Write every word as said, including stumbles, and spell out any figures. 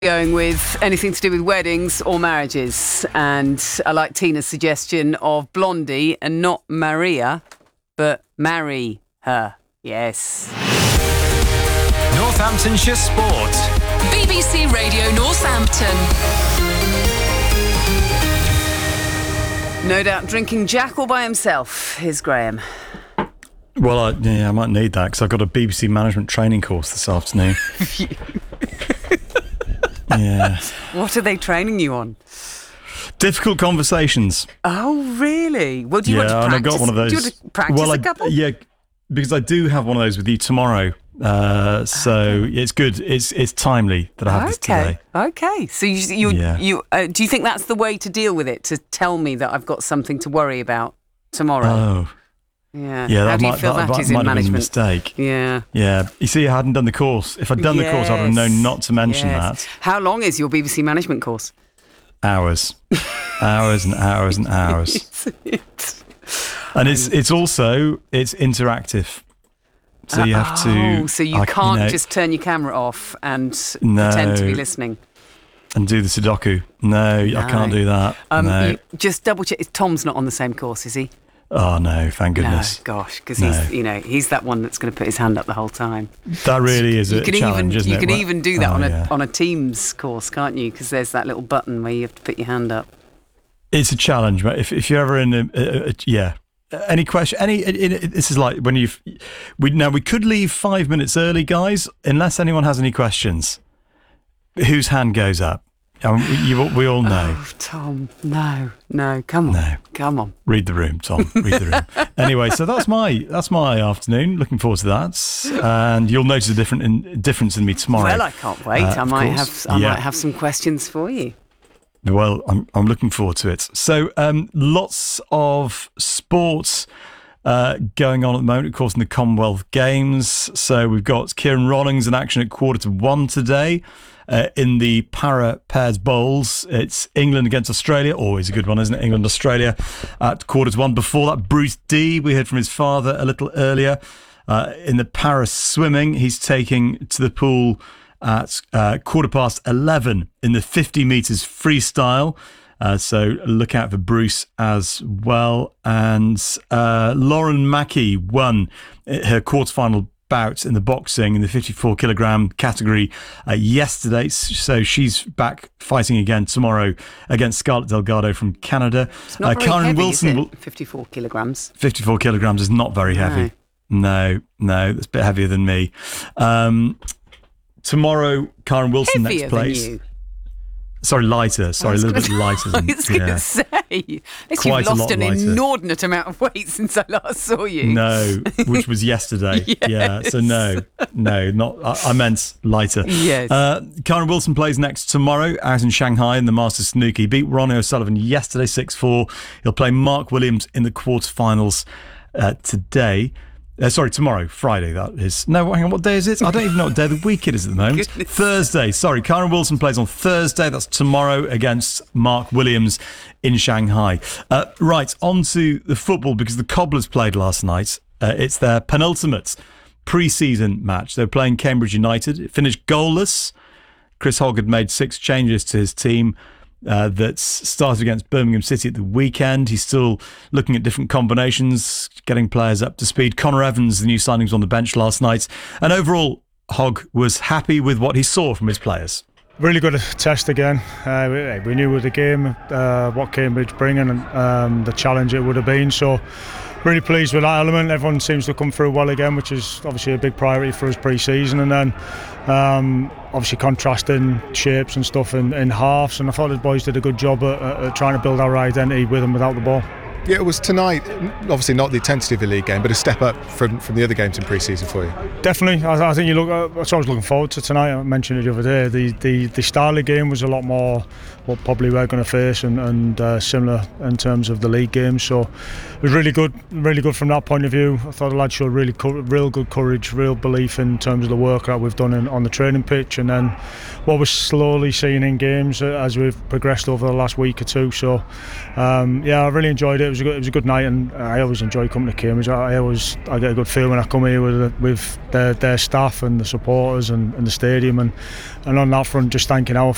Going with anything to do with weddings or marriages, and I like Tina's suggestion of Blondie and not Maria, but marry her. Yes. Northamptonshire Sport. B B C Radio Northampton. No doubt drinking Jack all by himself. Here's Graham. Well, I, yeah, I might need that because I've got a B B C management training course this afternoon. Yeah. What are they training you on? Difficult conversations. Oh, really? Well, do you yeah, want to practice? and I've got one of those. Do you want to practice well, a I, couple? Yeah, because I do have one of those with you tomorrow. Uh, so okay. it's good. It's it's timely that I have okay. this today. Okay. So you you yeah. you uh, do you think that's the way to deal with it? To tell me that I've got something to worry about tomorrow? Oh. Yeah. Yeah, How that do you might, feel that, that that is in might have been a management? mistake. Yeah. Yeah. You see, I hadn't done the course. If I'd done yes. the course, I'd have known not to mention yes. that. How long is your B B C management course? Hours. hours and hours and hours. Is it? And it's it's also, it's interactive. So you have to... Oh, so you I, can't you know, just turn your camera off and no, pretend to be listening. And do the Sudoku. No, No. I can't do that. Um, no. you just double check. Tom's not on the same course, is he? Oh, no, thank goodness. No, gosh, because No. he's, you know, he's that one that's going to put his hand up the whole time. That really is you a can challenge, even, isn't you it? can Well, even do that oh, on a yeah. on a Teams course, can't you? Because there's that little button where you have to put your hand up. It's a challenge, but if if you're ever in a, a, a yeah, any question, any it, it, this is like when you've we now we could leave five minutes early, guys, unless anyone has any questions. Whose hand goes up? Um, you, we all know. Oh, Tom, no, no, come on, No. come on. Read the room, Tom. Read the room. Anyway, so that's my that's my afternoon. Looking forward to that, and you'll notice a different in, difference in me tomorrow. Well, I can't wait. Uh, I of might course. have I Yeah. might have some questions for you. Well, I'm I'm looking forward to it. So, um, lots of sports uh, going on at the moment, of course, in the Commonwealth Games. So we've got Kieran Rawlings in action at quarter to one today. Uh, in the para pairs bowls, it's England against Australia. Always a good one, isn't it? England, Australia at quarter to one. Before that, Bruce Dee, we heard from his father a little earlier. Uh, in the para swimming, he's taking to the pool at uh, quarter past eleven in the fifty metres freestyle. Uh, so look out for Bruce as well. And uh, Lauren Mackey won her quarterfinal bout in the boxing in the fifty-four kilogram category uh, yesterday. So she's back fighting again tomorrow against Scarlett Delgado from Canada. It's not uh, very Karen heavy, Wilson is it? will, fifty-four kilograms. fifty-four kilograms is not very heavy. No, no, that's a bit heavier than me. Um, tomorrow, Karen Wilson Heavier next place. than you. Sorry, lighter. Sorry, a little gonna, bit lighter than I was going to yeah. say, at least Quite you've a lost lot an lighter. inordinate amount of weight since I last saw you. No, which was yesterday. Yes. Yeah, so no, no, not. I, I meant lighter. Yes. Uh, Karen Wilson plays next tomorrow out in Shanghai in the Masters Snooker. He beat Ronnie O'Sullivan yesterday, six four. He'll play Mark Williams in the quarterfinals uh, today. Uh, sorry, tomorrow, Friday, that is. No, hang on, what day is it? I don't even know what day of the week it is at the moment. Goodness. Thursday, sorry. Karen Wilson plays on Thursday. That's tomorrow against Mark Williams in Shanghai. Uh, right, on to the football because the Cobblers played last night. Uh, it's their penultimate pre-season match. They're playing Cambridge United. It finished goalless. Chris Hogg had made six changes to his team. Uh, that's started against Birmingham City at the weekend. He's still looking at different combinations, getting players up to speed. Connor Evans, the new signing, was on the bench last night. And overall, Hogg was happy with what he saw from his players. Really good test again. Uh, we, we knew with the game uh, what Cambridge bringing and um, the challenge it would have been. So really pleased with that element. Everyone seems to come through well again, which is obviously a big priority for us pre-season. And then um, obviously contrasting shapes and stuff in, in halves. And I thought the boys did a good job at, at trying to build our identity with and without the ball. Yeah, it was tonight, obviously not the intensity of the league game, but a step up from, from the other games in pre-season for you. Definitely. I, I think you look. That's what I was looking forward to tonight. I mentioned it the other day. The the, the style of game was a lot more what probably we're going to face and, and uh, similar in terms of the league games. So it was really good, really good from that point of view. I thought the lads showed really co- real good courage, real belief in terms of the work that we've done in, on the training pitch, and then what we're slowly seeing in games as we've progressed over the last week or two. So um, yeah, I really enjoyed it. It was a good, it was a good night, and I always enjoy coming to Cambridge. I, I always I get a good feel when I come here with with their, their staff and the supporters and, and the stadium, and, and on that front, just thanking our